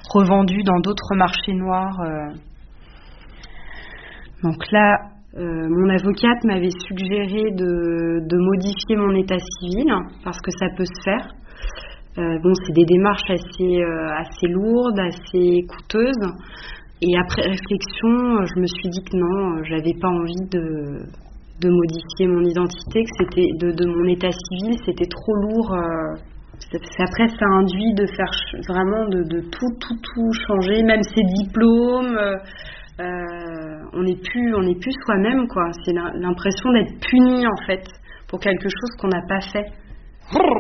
revendus dans d'autres marchés noirs. Donc là, mon avocate m'avait suggéré de modifier mon état civil parce que ça peut se faire. C'est des démarches assez lourdes, assez coûteuses. Et après réflexion, je me suis dit que non, j'avais pas envie de modifier mon identité, que c'était de mon état civil, c'était trop lourd. Après, ça induit de faire vraiment de tout changer, même ses diplômes. On n'est plus soi-même, quoi. C'est l'impression d'être puni en fait pour quelque chose qu'on n'a pas fait.